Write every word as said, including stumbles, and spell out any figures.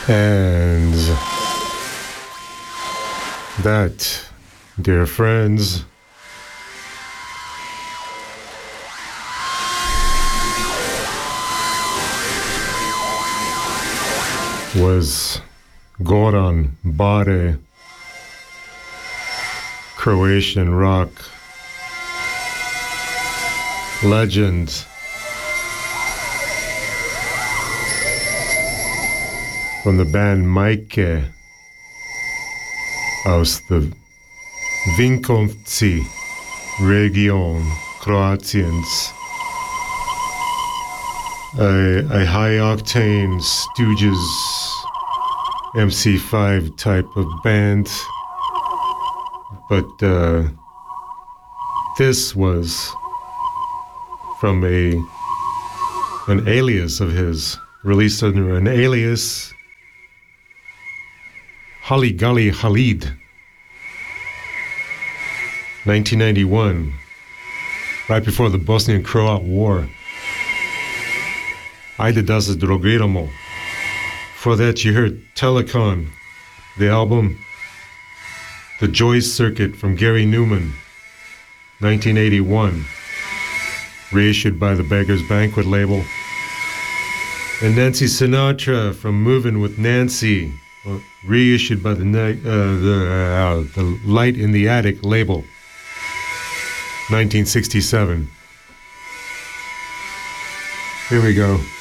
And that, dear friends, was Goran Bare, Croatian rock legend. From the band Majke aus the Vinkovci region, Croatians. A, a high-octane Stooges M C five type of band. But uh, this was from a an alias of his, released under an alias, Haligali Halid, nineteen ninety-one, right before the Bosnian-Croat War. Ajde da se drogiramo. For that you heard Telecon, the album The Joyce Circuit from Gary Newman, nineteen eighty-one, reissued by the Beggars Banquet label. And Nancy Sinatra from Movin' with Nancy, reissued by the uh, the, uh, the Light in the Attic label, nineteen sixty-seven. Here we go.